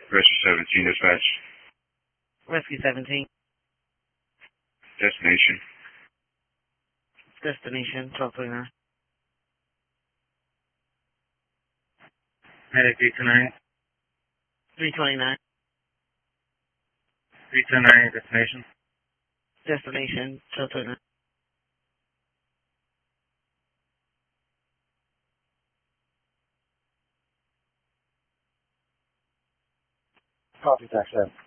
Rescue 17, dispatch. Rescue 17. Destination. Destination 1229. Medic 329. 329. 329, destination. Destination 1229. Copy, tax 7.